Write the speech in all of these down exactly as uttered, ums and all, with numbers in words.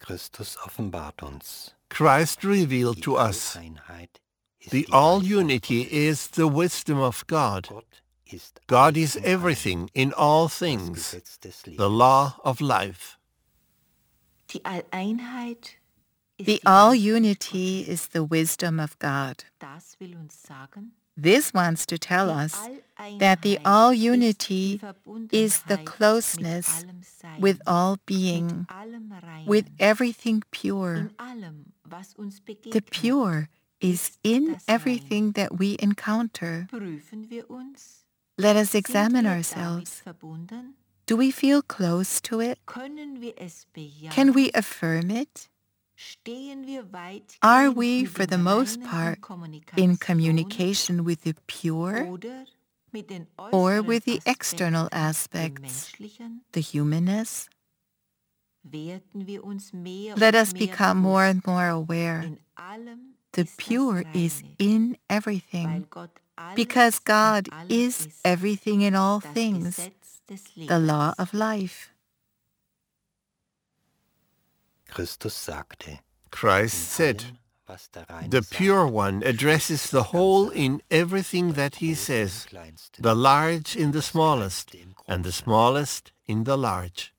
Christus offenbart uns. Christ revealed to us. The all-unity is the wisdom of God. God is everything in all things, the law of life. The all-unity is the wisdom of God. This wants to tell us that the all-unity is the closeness with all being, with everything pure. The pure is in everything that we encounter. Let us examine ourselves. Do we feel close to it? Can we affirm it? Are we, for the most part, in communication with the pure or with the external aspects, the humanness? Let us become more and more aware. The pure is in everything, because God is everything in all things, the law of life. Christus sagte, Christ said, the pure one addresses the whole in everything that he says, the large in the smallest, and the smallest in the large.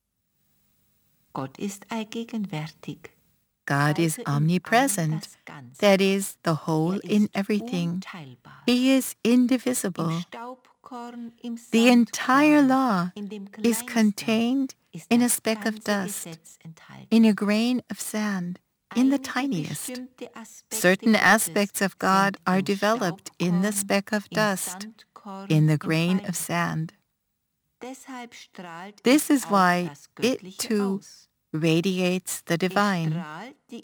God is omnipresent, that is, the whole in everything. He is indivisible. The entire law is contained in a speck of dust, in a grain of sand, in the tiniest. Certain aspects of God are developed in the speck of dust, in the grain of sand. This is why it, too, radiates the divine.